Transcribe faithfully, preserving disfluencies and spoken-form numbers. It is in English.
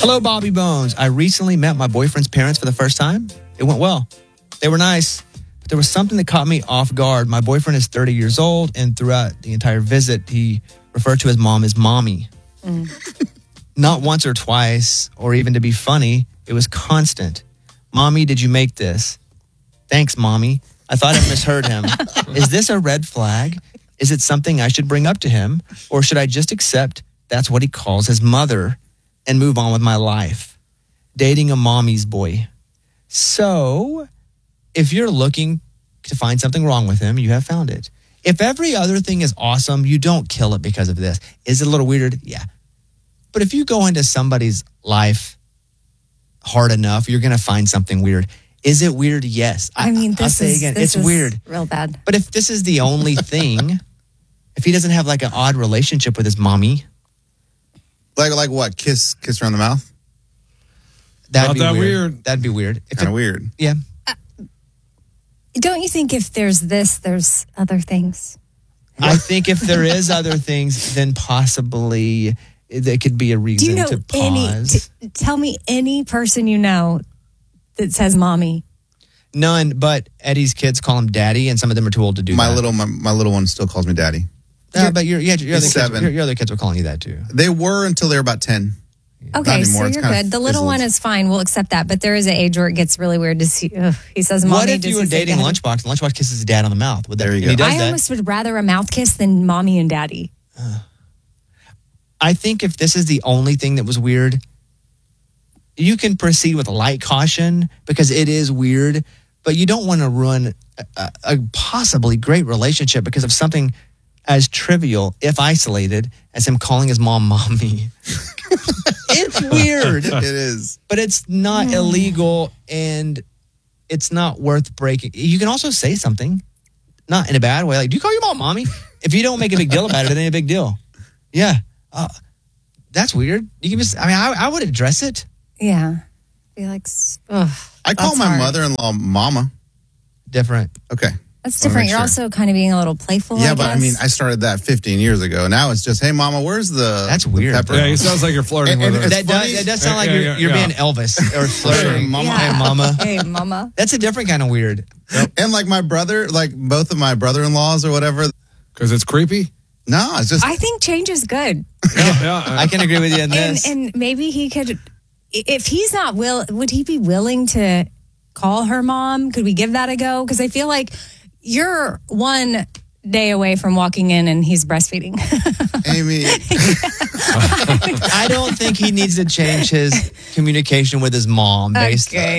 Hello, Bobby Bones. I recently met my boyfriend's parents for the first time. It went well. They were nice, but there was something that caught me off guard. My boyfriend is thirty years old, and throughout the entire visit, he referred to his mom as mommy. Mm. Not once or twice, or even to be funny, it was constant. Mommy, did you make this? Thanks, Mommy. I thought I misheard him. Is this a red flag? Is it something I should bring up to him? Or should I just accept that's what he calls his mother and move on with my life? Dating a mommy's boy. So, if you're looking to find something wrong with him, you have found it. If every other thing is awesome, you don't kill it because of this. Is it a little weird? Yeah. But if you go into somebody's life hard enough, you're going to find something weird. Is it weird? Yes. I mean, this I'll say is, again, this it's is weird. Real bad. But if this is the only thing, if he doesn't have like an odd relationship with his mommy. Like like what? Kiss kiss around the mouth? That'd Not be that weird. weird. That'd be weird. Kind of weird. Yeah. Don't you think if there's this, there's other things? I think if there is other things, then possibly there could be a reason Do you know to any? pause. T- tell me any person you know that says mommy. None, but Eddie's kids call him daddy, and some of them are too old to do My that. little my, my little one still calls me daddy. Yeah, but your, yeah, your, other He's kids, seven. your, your other kids were calling you that too. They were until they were about ten. Okay, Not so anymore. It's you're kind of good. The little fizzled. one is fine. We'll accept that. But there is an age where it gets really weird to see. Ugh, he says, "Mommy." What if does you he were say dating daddy? Lunchbox and Lunchbox kisses his dad on the mouth? Would that, There you and go. He does I that. almost would rather a mouth kiss than mommy and daddy. I think if this is the only thing that was weird, you can proceed with light caution because it is weird, but you don't want to ruin a, a, a possibly great relationship because of something as trivial, if isolated, as him calling his mom mommy. It's weird. It is. But it's not illegal and it's not worth breaking. You can also say something, not in a bad way. Like, do you call your mom mommy? If you don't make a big deal about it, it ain't a big deal. Yeah. Uh, that's weird. You can just, I mean, I, I would address it. Yeah. Be like, ugh, I call that's my hard. mother-in-law mama. Different. Okay. That's Wanna different. make You're sure. also kind of being a little playful. Yeah, I but I guess. mean, I started that fifteen years ago. Now it's just, hey, mama, where's the That's the weird. pepper? Yeah, he sounds like you're flirting And- with and her. it's That funny. does, that does sound like Yeah, you're, yeah, you're yeah. being Elvis or flirting. Mama. Yeah. Hey, mama. Hey, mama. That's a different kind of weird. And like my brother, like both of my brother-in-laws or whatever. Because it's creepy. No, it's just I think change is good. Yeah, yeah. I can agree with you on And this. and maybe he could, if he's not will, would he be willing to call her mom? Could we give that a go? Because I feel like you're one day away from walking in and he's breastfeeding. Amy. I don't think he needs to change his communication with his mom based Okay.